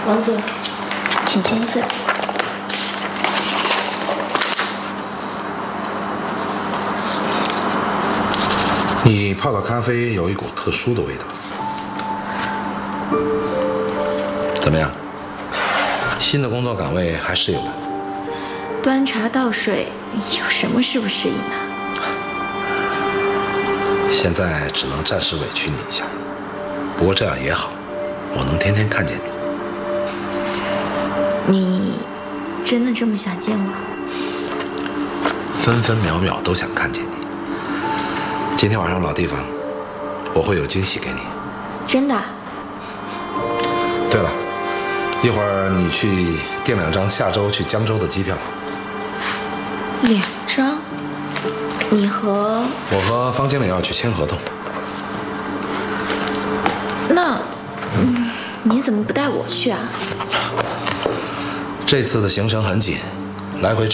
王总，请签字。 你泡的咖啡有一股特殊的味道，怎么样？新的工作岗位还适应吗？ 端茶倒水，有什么适不适应呢？ 现在只能暂时委屈你一下，不过这样也好，我能天天看见你。 你真的这么想见我？ 分分秒秒都想看见你。今天晚上老地方，我会有惊喜给你。 真的？ 对了，一会儿你去订2张下周去江州的机票。 2张？你和…… 我和方经理要去签合同。 那，你怎么不带我去啊？ 这次的行程很紧，来回